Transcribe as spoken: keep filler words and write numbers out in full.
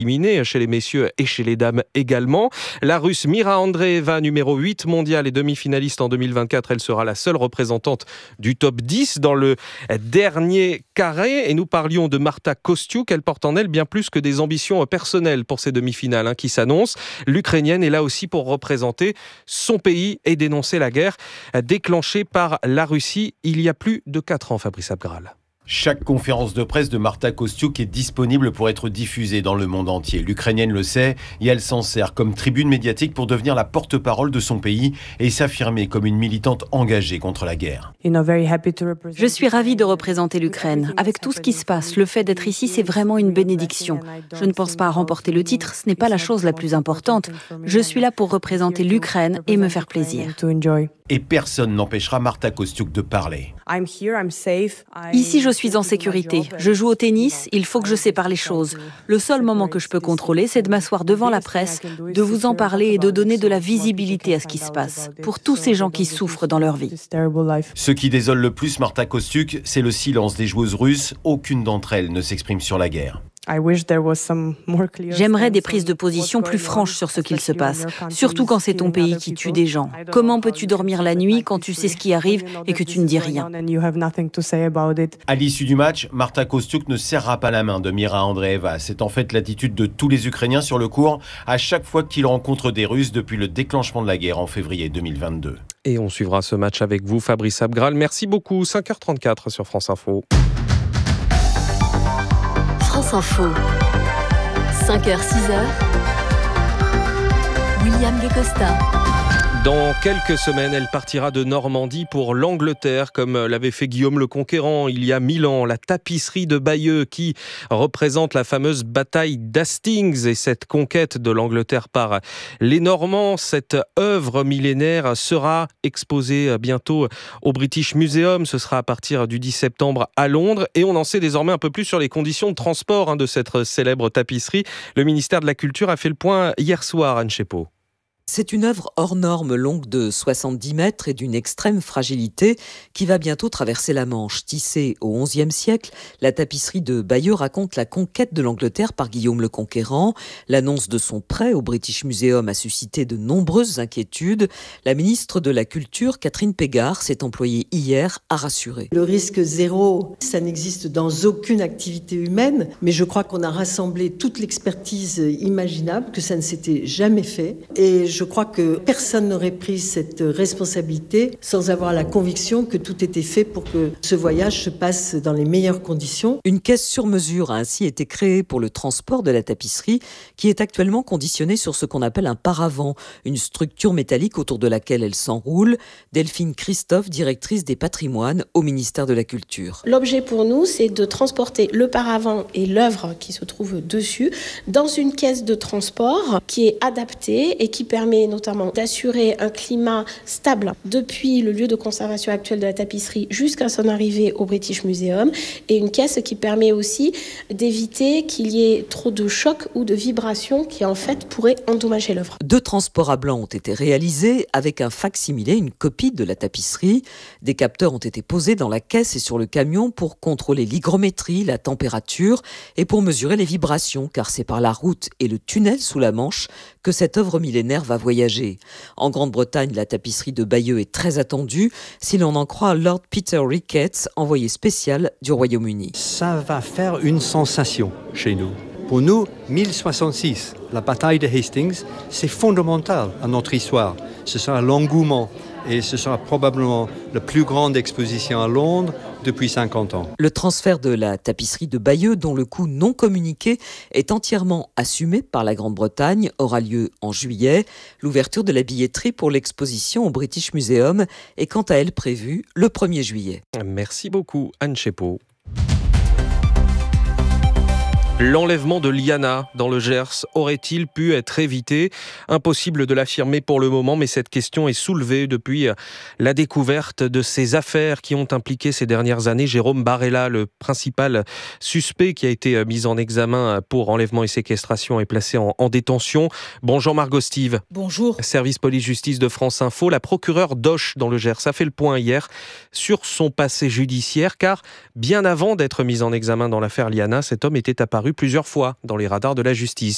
éliminée chez les messieurs et chez les dames également. La Russe Mira Andreeva, numéro huit mondiale et demi-finaliste en deux mille vingt-quatre, elle sera la seule représentante du top dix dans le dernier carré. Et nous parlions de Marta Kostyuk, elle porte en elle bien plus que des ambitions personnelles pour ces demi-finales hein, qui s'annoncent. L'Ukrainienne est là aussi pour représenter son pays et dénoncer la guerre déclenchée par la Russie il y a plus de quatre ans, Fabrice Abgral. Chaque conférence de presse de Marta Kostyuk est disponible pour être diffusée dans le monde entier. L'Ukrainienne le sait et elle s'en sert comme tribune médiatique pour devenir la porte-parole de son pays et s'affirmer comme une militante engagée contre la guerre. Je suis ravie de représenter l'Ukraine. Avec tout ce qui se passe, le fait d'être ici, c'est vraiment une bénédiction. Je ne pense pas à remporter le titre, ce n'est pas la chose la plus importante. Je suis là pour représenter l'Ukraine et me faire plaisir. Et personne n'empêchera Marta Kostyuk de parler. Ici, je suis en sécurité. Je joue au tennis, il faut que je sépare les choses. Le seul moment que je peux contrôler, c'est de m'asseoir devant la presse, de vous en parler et de donner de la visibilité à ce qui se passe, pour tous ces gens qui souffrent dans leur vie. Ce qui désole le plus Marta Kostyuk, c'est le silence des joueuses russes. Aucune d'entre elles ne s'exprime sur la guerre. J'aimerais des prises de position plus franches sur ce qu'il se passe, surtout quand c'est ton pays qui tue des gens. Comment peux-tu dormir la nuit quand tu sais ce qui arrive et que tu ne dis rien ? À l'issue du match, Marta Kostyuk ne serrera pas la main de Mira Andreeva. C'est en fait l'attitude de tous les Ukrainiens sur le court à chaque fois qu'ils rencontrent des Russes depuis le déclenchement de la guerre en février deux mille vingt-deux. Et on suivra ce match avec vous, Fabrice Abgral. Merci beaucoup. cinq heures trente-quatre sur France Info. France Info, cinq heures six heures, William Guécosta. Dans quelques semaines, elle partira de Normandie pour l'Angleterre, comme l'avait fait Guillaume le Conquérant il y a mille ans. La tapisserie de Bayeux qui représente la fameuse bataille d'Hastings et cette conquête de l'Angleterre par les Normands. Cette œuvre millénaire sera exposée bientôt au British Museum. Ce sera à partir du dix septembre à Londres. Et on en sait désormais un peu plus sur les conditions de transport hein, de cette célèbre tapisserie. Le ministère de la Culture a fait le point hier soir, Anne Chepot. C'est une œuvre hors norme, longue de soixante-dix mètres et d'une extrême fragilité qui va bientôt traverser la Manche. Tissée au onzième siècle, la tapisserie de Bayeux raconte la conquête de l'Angleterre par Guillaume le Conquérant. L'annonce de son prêt au British Museum a suscité de nombreuses inquiétudes. La ministre de la Culture, Catherine Pégard, s'est employée hier à rassurer. Le risque zéro, ça n'existe dans aucune activité humaine, mais je crois qu'on a rassemblé toute l'expertise imaginable, que ça ne s'était jamais fait. Et je Je crois que personne n'aurait pris cette responsabilité sans avoir la conviction que tout était fait pour que ce voyage se passe dans les meilleures conditions. Une caisse sur mesure a ainsi été créée pour le transport de la tapisserie qui est actuellement conditionnée sur ce qu'on appelle un paravent, une structure métallique autour de laquelle elle s'enroule. Delphine Christophe, directrice des patrimoines au ministère de la Culture. L'objet pour nous, c'est de transporter le paravent et l'œuvre qui se trouve dessus dans une caisse de transport qui est adaptée et qui permet notamment d'assurer un climat stable depuis le lieu de conservation actuel de la tapisserie jusqu'à son arrivée au British Museum, et une caisse qui permet aussi d'éviter qu'il y ait trop de chocs ou de vibrations qui en fait pourraient endommager l'œuvre. Deux transports à blanc ont été réalisés avec un fac-similé, une copie de la tapisserie. Des capteurs ont été posés dans la caisse et sur le camion pour contrôler l'hygrométrie, la température et pour mesurer les vibrations, car c'est par la route et le tunnel sous la Manche que cette œuvre millénaire va voyager. En Grande-Bretagne, la tapisserie de Bayeux est très attendue, si l'on en croit Lord Peter Ricketts, envoyé spécial du Royaume-Uni. Ça va faire une sensation chez nous. Pour nous, mille soixante-six, la bataille de Hastings, c'est fondamental à notre histoire. Ce sera l'engouement et ce sera probablement la plus grande exposition à Londres depuis cinquante ans. Le transfert de la tapisserie de Bayeux, dont le coût non communiqué est entièrement assumé par la Grande-Bretagne, aura lieu en juillet. L'ouverture de la billetterie pour l'exposition au British Museum est quant à elle prévue le premier juillet. Merci beaucoup, Anne Chepot. L'enlèvement de Liana dans le Gers aurait-il pu être évité ? Impossible de l'affirmer pour le moment, mais cette question est soulevée depuis la découverte de ces affaires qui ont impliqué ces dernières années Jérôme Barella, le principal suspect qui a été mis en examen pour enlèvement et séquestration et placé en, en détention. Bonjour Margot Steve. Bonjour. Service police-justice de France Info. La procureure d'Auch dans le Gers a fait le point hier sur son passé judiciaire, car bien avant d'être mis en examen dans l'affaire Liana, cet homme était apparu plusieurs fois dans les radars de la justice.